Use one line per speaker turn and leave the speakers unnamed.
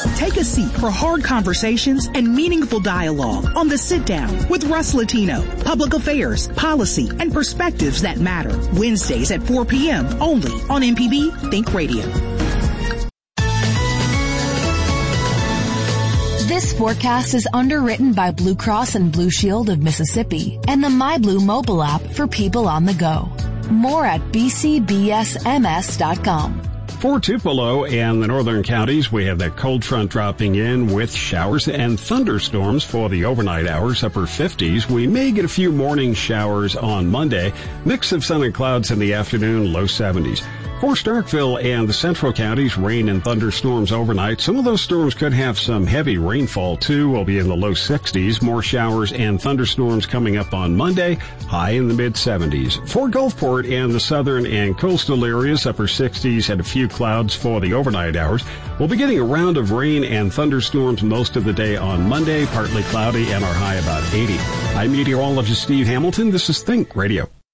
Take a seat for hard conversations and meaningful dialogue on The Sit Down with Russ Latino. Public affairs, policy, and perspectives that matter. Wednesdays at 4 p.m. only on MPB Think Radio.
This forecast is underwritten by Blue Cross and Blue Shield of Mississippi and the MyBlue mobile app for people on the go. More at bcbsms.com.
For Tupelo and the northern counties, we have that cold front dropping in with showers and thunderstorms for the overnight hours, upper 50s. We may get a few morning showers on Monday. Mix of sun and clouds in the afternoon, low 70s. For Starkville and the central counties, rain and thunderstorms overnight. Some of those storms could have some heavy rainfall, too. We'll be in the low 60s. More showers and thunderstorms coming up on Monday, high in the mid-70s. For Gulfport and the southern and coastal areas, upper 60s and a few clouds for the overnight hours. We'll be getting a round of rain and thunderstorms most of the day on Monday, partly cloudy, and our high about 80. I'm meteorologist Steve Hamilton. This is Think Radio.